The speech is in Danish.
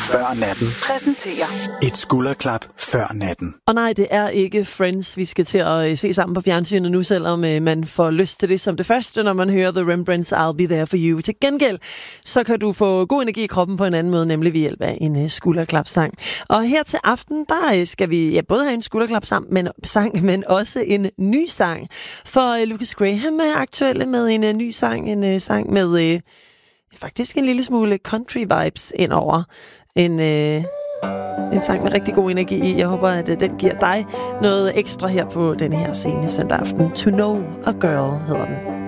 før natten. Præsenterer Et skulderklap før natten. Og nej, det er ikke Friends, vi skal til at se sammen på fjernsynet nu, selvom man får lyst til det som det første, når man hører The Rembrandts I'll Be There For You. Til gengæld, så kan du få god energi i kroppen på en anden måde, nemlig ved hjælp af en skulderklapsang. Og her til aften, der skal vi både have en skulderklapsang, men også en ny sang. For Lucas Graham er aktuelle med en ny sang, en sang med faktisk en lille smule country vibes indover. En sang med rigtig god energi i. Jeg håber, at den giver dig noget ekstra her på denne her scene søndag aften. To Know a Girl hedder den.